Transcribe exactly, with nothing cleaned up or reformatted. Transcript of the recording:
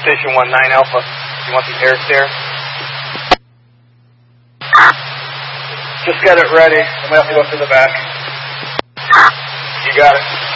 Station one nine Alpha. You want the air stare? Just get it ready. I'm going to have to go to the back. You got it.